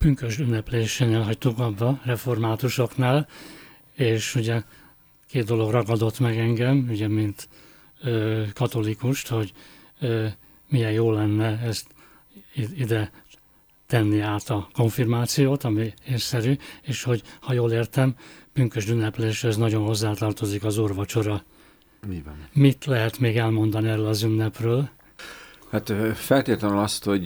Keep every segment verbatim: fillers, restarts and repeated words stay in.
pünkösd ünneplésénél hagytuk abba, reformátusoknál, és ugye két dolog ragadott meg engem, ugye mint ö, katolikust, hogy ö, milyen jó lenne ezt ide tenni át a konfirmációt, ami észszerű, és hogy, ha jól értem, pünkösd ünnepléshez nagyon hozzátartozik az úrvacsora. Mi van? Mit lehet még elmondani erről az ünnepről? Hát feltétlenül azt, hogy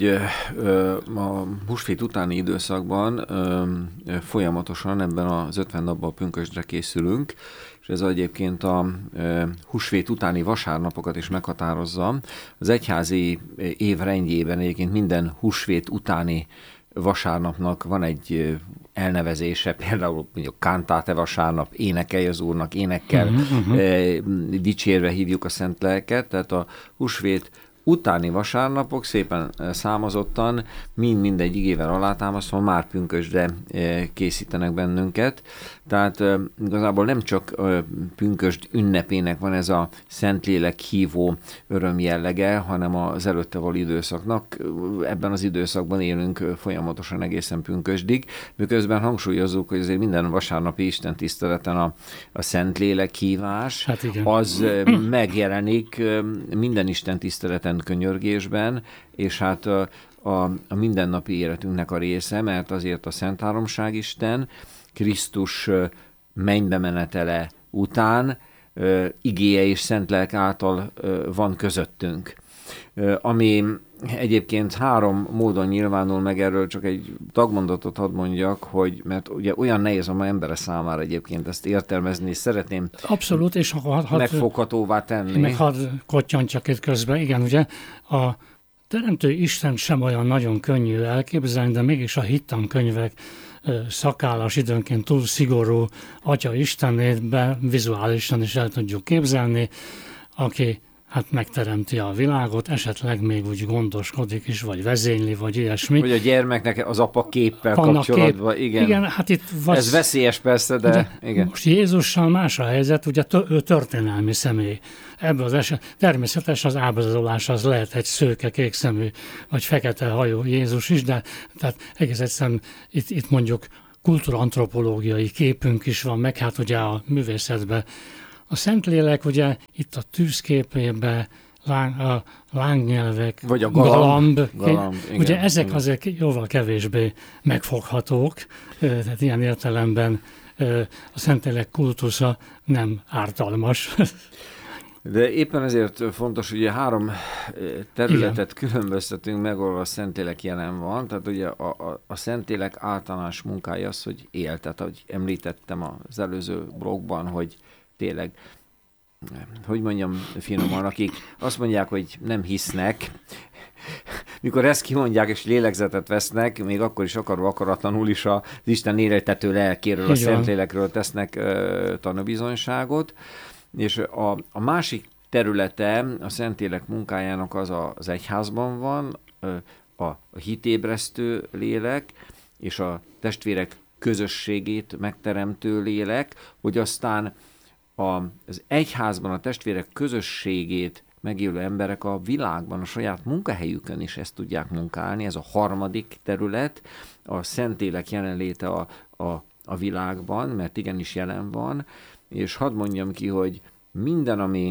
a húsvét utáni időszakban folyamatosan ebben az ötven napban pünkösdre készülünk, és ez egyébként a húsvét utáni vasárnapokat is meghatározza. Az egyházi évrendjében egyébként minden húsvét utáni vasárnapnak van egy elnevezése, például mondjuk Kántáte vasárnap, énekelj az Úrnak, énekkel uh-huh, uh-huh. dicsérve hívjuk a szent lelket, tehát a húsvét utáni vasárnapok szépen számozottan, mind mindegy igével alátámasztva már pünkösdre készítenek bennünket. Tehát igazából nem csak pünkösd ünnepének van ez a Szentlélek hívó öröm jellege, hanem az előtte való időszaknak. Ebben az időszakban élünk folyamatosan egészen pünkösdig, miközben hangsúlyozzuk, hogy azért minden vasárnapi Isten tiszteleten a, a Szentlélek hívás, hát az megjelenik minden Isten tiszteleten könyörgésben, és hát a, a, a mindennapi életünknek a része, mert azért a Szent Háromság Isten Krisztus mennybe menetele után igéje és szent lelk által van közöttünk. Ami egyébként három módon nyilvánul meg, erről csak egy tagmondatot hadd mondjak, hogy, mert ugye olyan nehéz a ma embere számára egyébként ezt értelmezni, és szeretném abszolút, és had, megfoghatóvá tenni. Meg hadd kottyancsak itt közben, igen, ugye a Teremtő Isten sem olyan nagyon könnyű elképzelni, de mégis a hittankönyvek szakállas, időnként túl szigorú Atya Istenét be vizuálisan is el tudjuk képzelni, aki hát megteremti a világot, esetleg még úgy gondoskodik is, vagy vezényli, vagy ilyesmi. Vagy a gyermeknek az apa képpel kapcsolatban, kép, igen. igen hát itt vasz, ez veszélyes persze, de ugye, igen. Most Jézussal más a helyzet, ugye ő történelmi személy. Ebből az eset, természetes az ábrázolás, az lehet egy szőke, kékszemű, vagy fekete hajú Jézus is, de tehát egész egyszerűen itt, itt mondjuk kultúrantropológiai képünk is van, meg hát ugye a művészetben. A Szentlélek ugye itt a tűzképében, láng, a lángnyelvek, vagy a galamb, galamb, galamb igen, ugye ezek igen. azért jóval kevésbé megfoghatók, tehát ilyen értelemben a Szentlélek kultusza nem ártalmas. De éppen ezért fontos, hogy három területet igen. különböztetünk meg, ahol a Szentlélek jelen van. Tehát ugye a, a, a Szentlélek általános munkája az, hogy él. Tehát ahogy említettem az előző blogban, hogy tényleg, hogy mondjam finoman, akik azt mondják, hogy nem hisznek, mikor ezt kimondják és lélegzetet vesznek, még akkor is akarva akaratlanul is az Isten éltető lelkéről, a Szentlélekről tesznek uh, tanúbizonyságot. És a, a másik területe a Szentlélek munkájának az a, az egyházban van, a, a hitébresztő lélek, és a testvérek közösségét megteremtő lélek, hogy aztán a, az egyházban a testvérek közösségét megélő emberek a világban, a saját munkahelyükön is ezt tudják munkálni. Ez a harmadik terület, a Szentlélek jelenléte a, a, a világban, mert igenis jelen van, és hadd mondjam ki, hogy minden, ami,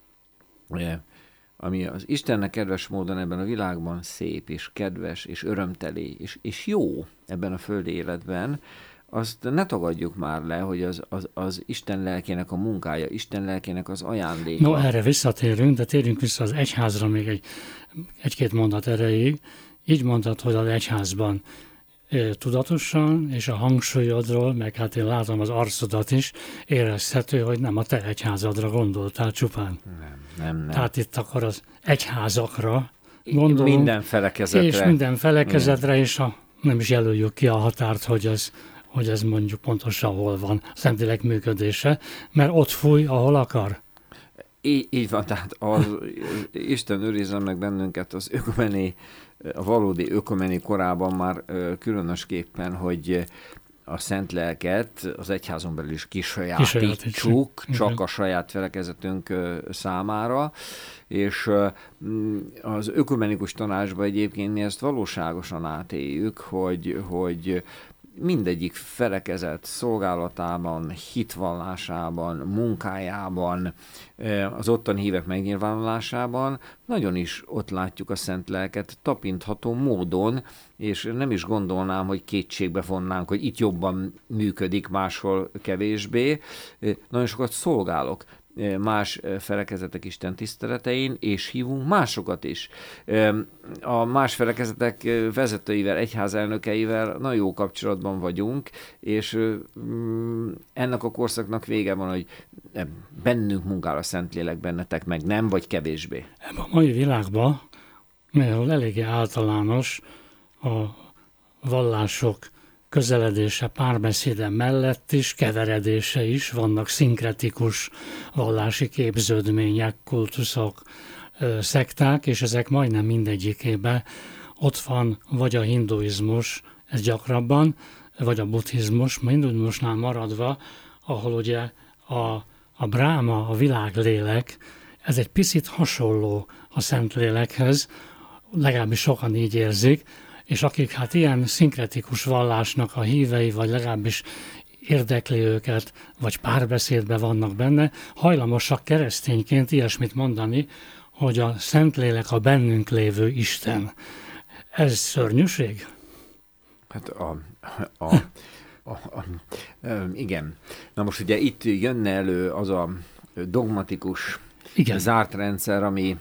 ami az Istennek kedves módon ebben a világban szép, és kedves, és örömteli, és, és jó ebben a földi életben, azt ne tagadjuk már le, hogy az, az, az Isten lelkének a munkája, Isten lelkének az ajándéka. No, erre visszatérünk, de térjünk vissza az egyházra még egy, egy-két mondat erejéig. Így mondtad, hogy az egyházban tudatosan, és a hangsúlyodról, meg hát én látom az arcodat is, érezhető, hogy nem a te egyházadra gondoltál csupán. Nem, nem, nem. Tehát itt akkor az egyházakra gondolunk. Minden felekezetre. És minden felekezetre, és a, nem is jelöljük ki a határt, hogy ez, hogy ez mondjuk pontosan hol van a Szentlélek működése, mert ott fúj, ahol akar. Így, így van, tehát az, Isten őrizzen meg bennünket az ökumeni, a valódi ökumeni korában már különösképpen, hogy a szent lelket az egyházon belül is kisajátítsuk, csak a saját felekezetünk számára, és az ökumenikus tanácsban egyébként mi ezt valóságosan átéljük, hogy, hogy mindegyik felekezet szolgálatában, hitvallásában, munkájában, az ottani hívek megnyilvánulásában nagyon is ott látjuk a szent lelket tapintható módon, és nem is gondolnám, hogy kétségbe vonnánk, hogy itt jobban működik, máshol kevésbé. Nagyon sokat szolgálok más felekezetek Isten tiszteletein, és hívunk másokat is. A más felekezetek vezetőivel, egyházelnökeivel nagyon jó kapcsolatban vagyunk, és ennek a korszaknak vége van, hogy bennünk munkál a Szentlélek, bennetek meg nem, vagy kevésbé. Ebben a mai világban, mert eléggé általános a vallások közeledése, párbeszéde mellett is, keveredése is, vannak szinkretikus vallási képződmények, kultuszok, szekták, és ezek majdnem mindegyikében ott van vagy a hinduizmus, ez gyakrabban, vagy a buddhizmus, a hinduizmusnál maradva, ahol ugye a, a bráma, a világlélek, ez egy picit hasonló a Szentlélekhez, legalábbis sokan így érzik, és akik hát ilyen szinkretikus vallásnak a hívei, vagy legalábbis érdekli őket, vagy párbeszédben vannak benne, hajlamosak keresztényként ilyesmit mondani, hogy a Szentlélek a bennünk lévő Isten. Ez szörnyűség? Hát a... a, a, a, a igen. Na most ugye itt jönne elő az a dogmatikus, igen, zárt rendszer, ami...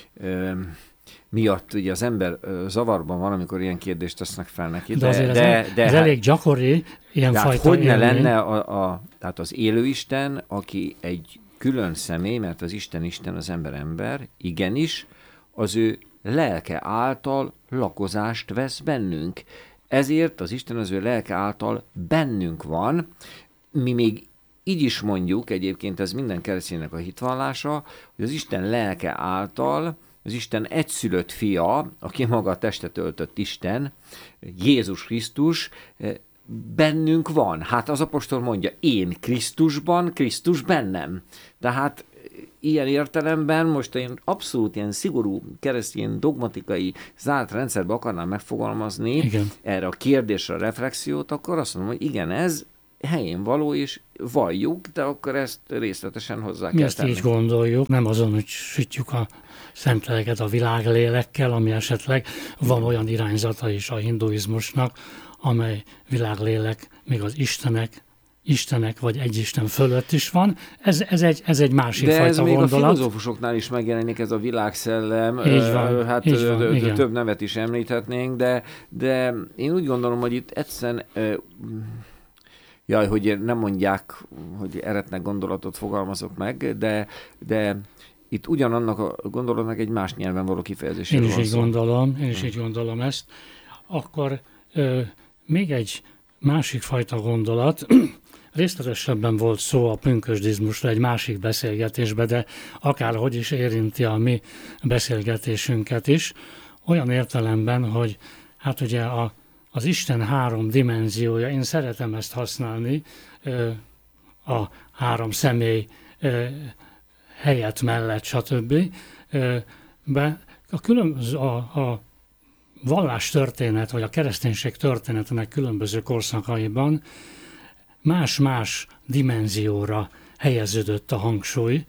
miatt ugye az ember zavarban van, amikor ilyen kérdést tesznek fel neki. De, de azért de, ez, de, ez hát, elég gyakori, ilyen de fajta hát hogy ne élmény. lenne a, a, tehát az élő Isten, aki egy külön személy, mert az Isten Isten, az ember ember, igenis, az ő lelke által lakozást vesz bennünk. Ezért az Isten az ő lelke által bennünk van. Mi még így is mondjuk, egyébként ez minden kereszténynek a hitvallása, hogy az Isten lelke által az Isten egyszülött fia, aki maga a testet öltött Isten, Jézus Krisztus, bennünk van. Hát az apostol mondja, én Krisztusban, Krisztus bennem. Tehát ilyen értelemben most én abszolút ilyen szigorú keresztény dogmatikai zárt rendszerbe akarnám megfogalmazni, igen, erre a kérdésre a reflexiót, akkor azt mondom, hogy igen, ez helyén való, és valljuk, de akkor ezt részletesen hozzá Mi kell ezt tenni. így gondoljuk, nem azon, hogy sütjük a Szentléleket a világlélekkel, ami esetleg van olyan irányzata is a hinduizmusnak, amely világlélek még az Istenek, Istenek vagy egy Isten fölött is van. Ez, ez, egy, ez egy másik de fajta ez még gondolat. a filozófusoknál is megjelenik ez a világszellem. Így van, hát így van, igen. Több nevet is említhetnénk, de, de én úgy gondolom, hogy itt egyszerűen jaj, hogy nem mondják, hogy eretnek gondolatot fogalmazok meg, de, de itt ugyanannak a gondolatnak egy más nyelven való kifejezésére Én is van így szó. gondolom, én is így gondolom ezt. Akkor ö, még egy másik fajta gondolat, részletesebben volt szó a pünkösdizmusra egy másik beszélgetésben, de akárhogy is érinti a mi beszélgetésünket is, olyan értelemben, hogy hát ugye a az Isten három dimenziója, én szeretem ezt használni, a három személy helyett, mellett, stb. Be a, különböző, a, a vallás történet, vagy a kereszténység történetének különböző korszakaiban más-más dimenzióra helyeződött a hangsúly,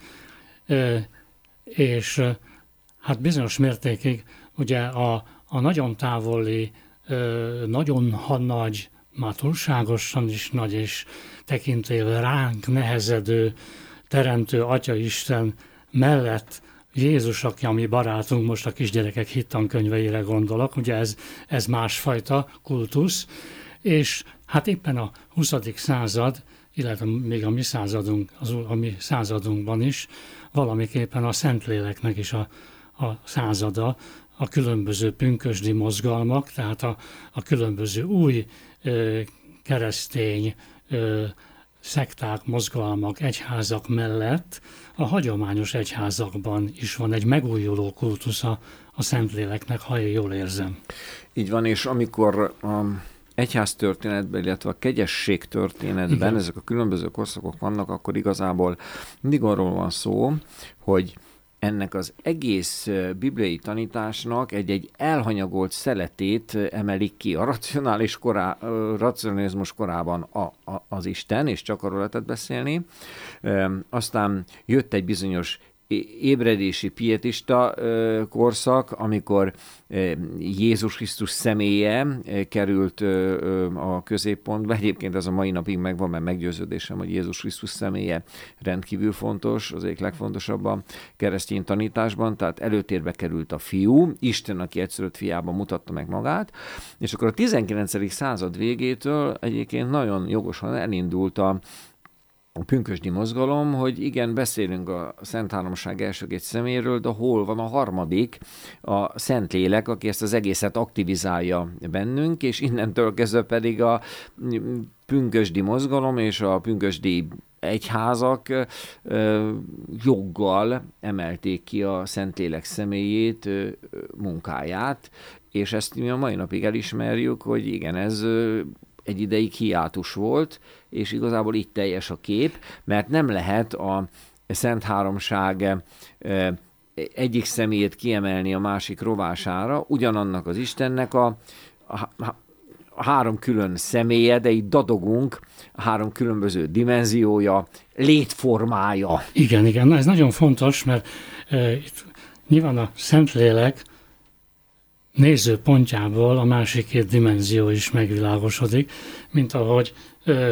és hát bizonyos mértékig ugye a, a nagyon távoli, nagyon nagy, már túlságosan is nagy és tekintével ránk nehezedő teremtő Atyaisten mellett Jézus, aki a mi barátunk, most a kisgyerekek hittankönyveire gondolok, ugye ez, ez másfajta kultusz, és hát éppen a huszadik század, illetve még a mi századunk, az, a mi századunkban is valamiképpen a Szentléleknek is a, a százada, a különböző pünkösdi mozgalmak, tehát a, a különböző új ö, keresztény ö, szekták, mozgalmak, egyházak mellett a hagyományos egyházakban is van egy megújuló kultusza a Szentléleknek, ha én jól érzem. Így van, és amikor a egyháztörténetben, illetve a kegyesség történetben, igen, ezek a különböző korszakok vannak, akkor igazából mindig arról van szó, hogy ennek az egész bibliai tanításnak egy-egy elhanyagolt szeletét emelik ki. A racionális korá, racionalizmus korában a, a, az Isten, és csak arról lehetett beszélni. Aztán jött egy bizonyos ébredési pietista korszak, amikor Jézus Krisztus személye került a középpontba. Egyébként ez a mai napig megvan, mert meggyőződésem, hogy Jézus Krisztus személye rendkívül fontos, az egyik legfontosabb a keresztény tanításban, tehát előtérbe került a fiú, Isten, aki egyszülött fiában mutatta meg magát, és akkor a tizenkilencedik század végétől egyébként nagyon jogosan elindult a a pünkösdi mozgalom, hogy igen, beszélünk a Szent Háromság első két szeméről, de hol van a harmadik, a Szentlélek, aki ezt az egészet aktivizálja bennünk, és innentől kezdve pedig a pünkösdi mozgalom és a pünkösdi egyházak joggal emelték ki a Szentlélek személyét, munkáját, és ezt mi a mai napig elismerjük, hogy igen, ez egy ideig hiátus volt, és igazából itt teljes a kép, mert nem lehet a Szent Háromság egyik személyét kiemelni a másik rovására, ugyanannak az Istennek a, a, a három külön személye, de itt dadogunk, a három különböző dimenziója, létformája. Igen, igen, na ez nagyon fontos, mert e, itt nyilván a Szentlélek nézőpontjából a másik két dimenzió is megvilágosodik, mint ahogy ö,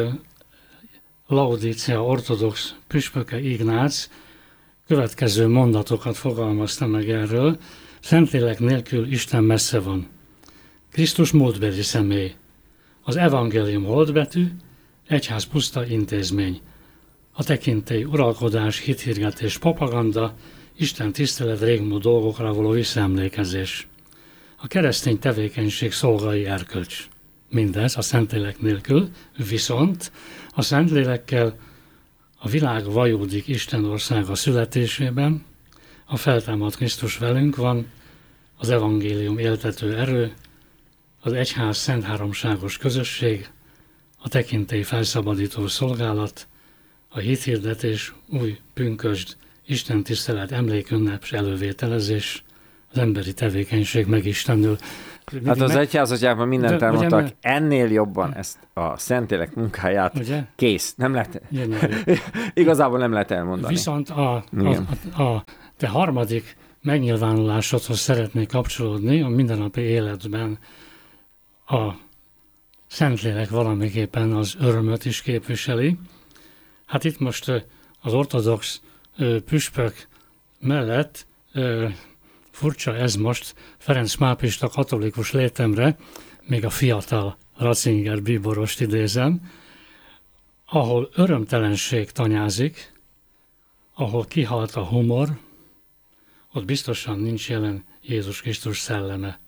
Laodicea ortodox püspöke Ignác következő mondatokat fogalmazta meg erről. Szentlélek nélkül Isten messze van. Krisztus múltbeli személy. Az evangélium holdbetű, egyház puszta intézmény. A tekintély, uralkodás, hithirgetés, propaganda, Isten tisztelet, régmúlt dolgokra való visszaemlékezés. A keresztény tevékenység szolgai erkölcs. Mindez a Szentlélek nélkül, viszont a Szentlélekkel a világ vajúdik Isten országa születésében, a feltámadt Krisztus velünk van, az evangélium éltető erő, az egyház szent háromságos közösség, a tekintély felszabadító szolgálat, a hithirdetés, új pünkösd, Isten tisztelet, emlékünnep és elővételezés, az emberi tevékenység megistenül. Hát az egyházatyákban mindent elmondtak, ugye, ennél jobban ezt a Szentlélek munkáját, ugye? Kész. Nem lehet, igazából nem lehet elmondani. Viszont a, a, a, a te harmadik megnyilvánulásodhoz szeretnék kapcsolódni, a mindennapi életben a Szentlélek valamiképpen az örömöt is képviseli. Hát itt most az ortodox püspök mellett furcsa ez most Ferenc pápista katolikus létemre, még a fiatal Ratzinger bíborost idézem, ahol örömtelenség tanyázik, ahol kihalt a humor, ott biztosan nincs jelen Jézus Krisztus szelleme.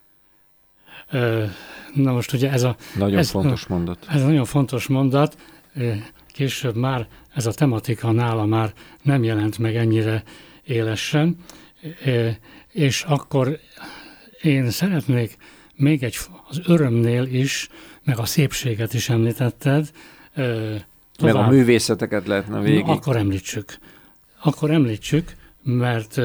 Na most ugye ez a... Nagyon ez, fontos mondat. Ez nagyon fontos mondat. Később már ez a tematika nála már nem jelent meg ennyire élesen, és akkor én szeretnék még egy, az örömnél is, meg a szépséget is említetted. Meg a művészeteket lehetne végig. Akkor említsük. Akkor említsük, mert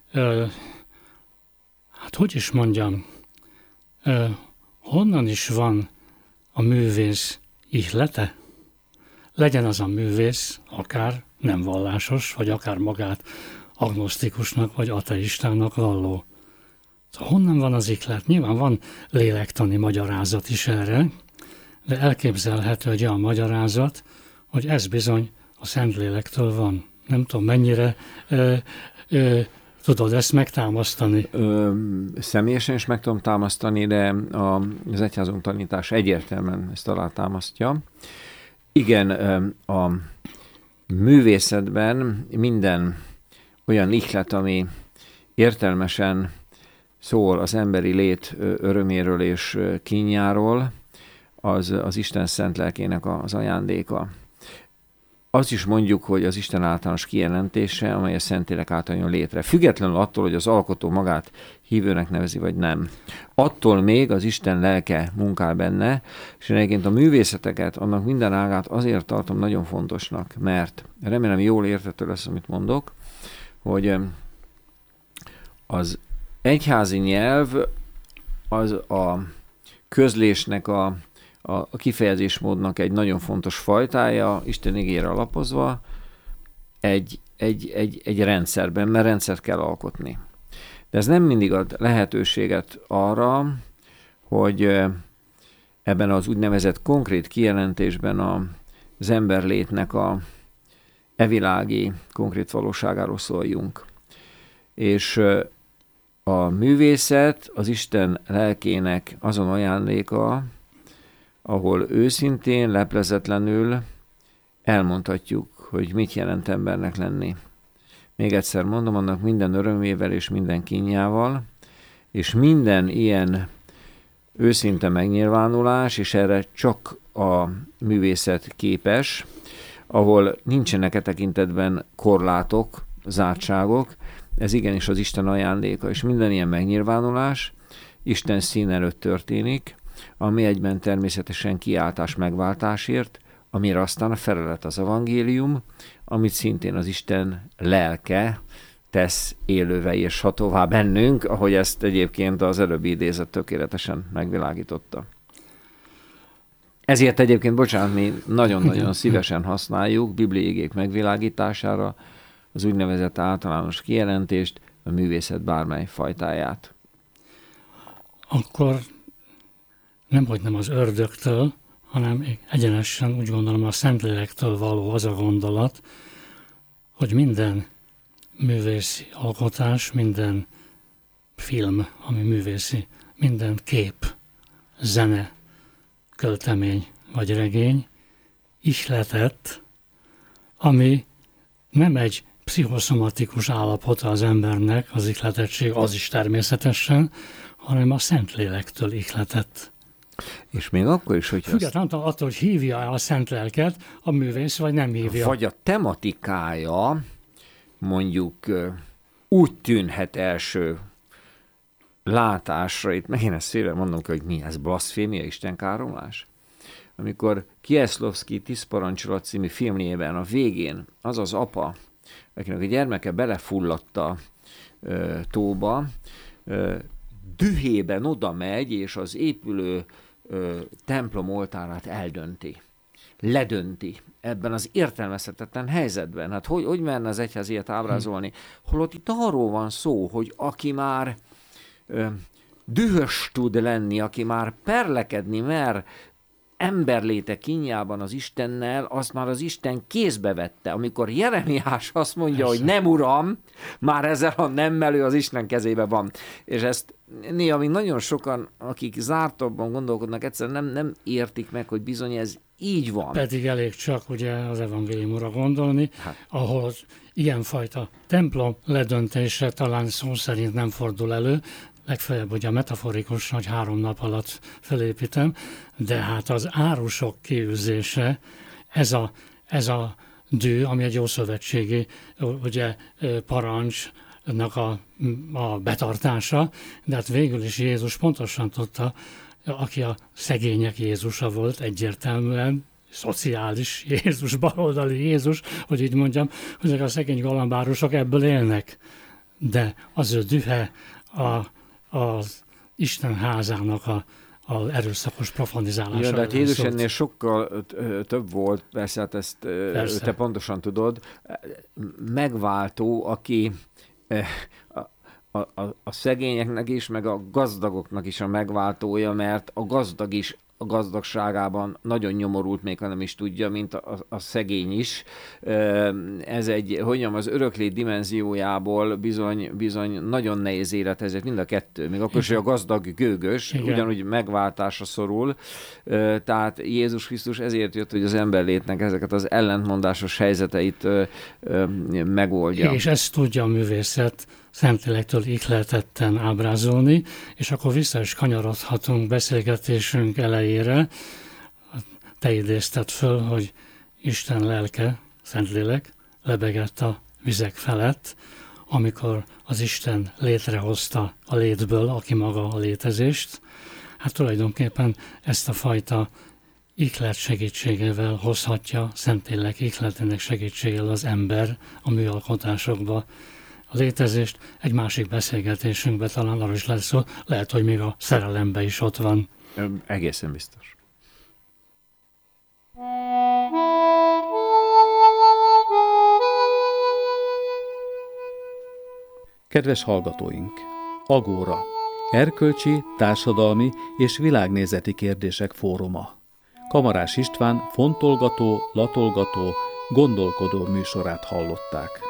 hát hogy is mondjam, honnan is van a művész ihlete? Legyen az a művész, akár nem vallásos, vagy akár magát agnosztikusnak vagy ateistának valló. Szóval honnan van az ihlet? Nyilván van lélektani magyarázat is erre, de elképzelhető egy olyan magyarázat, hogy ez bizony a Szentlélektől van. Nem tudom, mennyire ö, ö, tudod ezt megtámasztani? Ö, személyesen is meg tudom támasztani, de a, az egyházunk tanítás egyértelműen ezt alátámasztja. Igen, a művészetben minden olyan ihlet, ami értelmesen szól az emberi lét öröméről és kínjáról, az, az Isten szent lelkének az ajándéka. azt is mondjuk, hogy az Isten általános kijelentése, amely a Szentlélek által jön létre. Függetlenül attól, hogy az alkotó magát hívőnek nevezi, vagy nem. Attól még az Isten lelke munkál benne, és én egyébként a művészeteket, annak minden ágát azért tartom nagyon fontosnak, mert remélem jól érthető lesz, amit mondok, hogy az egyházi nyelv az a közlésnek a a kifejezésmódnak egy nagyon fontos fajtája, Isten igére alapozva, egy, egy, egy, egy rendszerben, mert rendszert kell alkotni. De ez nem mindig ad lehetőséget arra, hogy ebben az úgynevezett konkrét kijelentésben az emberlétnek a evilági konkrét valóságáról szóljunk. És a művészet az Isten lelkének azon ajándéka, ahol őszintén, leplezetlenül elmondhatjuk, hogy mit jelent embernek lenni. Még egyszer mondom, annak minden örömével és minden kínjával, és minden ilyen őszinte megnyilvánulás, és erre csak a művészet képes, ahol nincsenek e tekintetben korlátok, zártságok, ez igenis az Isten ajándéka, és minden ilyen megnyilvánulás Isten szín előtt történik, ami egyben természetesen kiáltás megváltásért, amire aztán a felelet az evangélium, amit szintén az Isten lelke tesz élővé és hatóvá bennünk, ahogy ezt egyébként az előbbi idézet tökéletesen megvilágította. Ezért egyébként, bocsánat, mi nagyon-nagyon szívesen használjuk bibliai igék megvilágítására az úgynevezett általános kijelentést, a művészet bármely fajtáját. Akkor nem, hogy nem az ördögtől, hanem egyenesen úgy gondolom a Szentlélektől való az a gondolat, hogy minden művészi alkotás, minden film, ami művészi, minden kép, zene, költemény vagy regény ihletett, ami nem egy pszichoszomatikus állapota az embernek, az ihletettség az is természetesen, hanem a Szentlélektől ihletett. És még akkor is, hogy függetlenül azt... attól, hogy hívja a szent lelket a művész, vagy nem hívja. Vagy a tematikája mondjuk úgy tűnhet első látásra, itt megint ezt félre mondom, hogy mi ez, blaszfémia, istenkáromlás? Amikor Kieslowski Tíz parancsolat című filmjében a végén az az apa, akinek a gyermeke belefulladta ö, tóba, ö, dühében oda megy, és az épülő ö, templom oltárát eldönti. Ledönti ebben az értelmezhetetlen helyzetben. Hát hogy, hogy merne az egyház ilyet ábrázolni? Holott itt arról van szó, hogy aki már ö, dühös tud lenni, aki már perlekedni mer emberléte kínjában az Istennel, azt már az Isten kézbe vette. Amikor Jeremiás azt mondja, Persze. hogy nem uram, már ezzel a nemmelő az Isten kezébe van. És ezt néha még nagyon sokan, akik zártabban gondolkodnak, egyszerűen nem, nem értik meg, hogy bizony ez így van. Pedig elég csak ugye az evangéliumra gondolni, hát. ahol ilyenfajta templom ledöntése talán szó szerint nem fordul elő, legfeljebb ugye a metaforikus, hogy három nap alatt felépítem, de hát az árusok kiűzése, ez a, ez a dű, ami egy ószövetségi ugye, parancsnak a, a betartása, de hát végül is Jézus pontosan tudta, aki a szegények Jézusa volt egyértelműen, szociális Jézus, baloldali Jézus, hogy így mondjam, hogy a szegény galambárusok ebből élnek. De az ő dühe a az Isten házának a, a erőszakos profanizálása. Ja, de hát Jézus ennél sokkal több volt, persze, hát ezt persze. te pontosan tudod, megváltó, aki a, a, a, a szegényeknek is, meg a gazdagoknak is a megváltója, mert a gazdag is a gazdagságában nagyon nyomorult, még ha nem is tudja, mint a, a szegény is. Ez egy, hogy mondjam, az öröklét dimenziójából bizony, bizony nagyon nehéz élet, ezért mind a kettő. Még akkor is, hogy a gazdag gőgös, Igen. ugyanúgy megváltásra szorul. Tehát Jézus Krisztus ezért jött, hogy az emberlétnek ezeket az ellentmondásos helyzeteit megoldja. És ezt tudja a művészet Szentlélektől ihletetten ábrázolni, és akkor vissza is kanyarodhatunk beszélgetésünk elejére. Te idézted föl, hogy Isten lelke Szentlélek lebegett a vizek felett, amikor az Isten létrehozta a létből, aki maga a létezést. Hát tulajdonképpen ezt a fajta ihlet segítségével hozhatja, Szentlélek ihletének segítségével az ember a műalkotásokba a létezést. Egy másik beszélgetésünkben talán arról is lesz szó, lehet, hogy még a szerelemben is ott van. Egészen biztos. Kedves hallgatóink! Agóra. Erkölcsi, társadalmi és világnézeti kérdések fóruma. Kamarás István fontolgató, latolgató, gondolkodó műsorát hallották.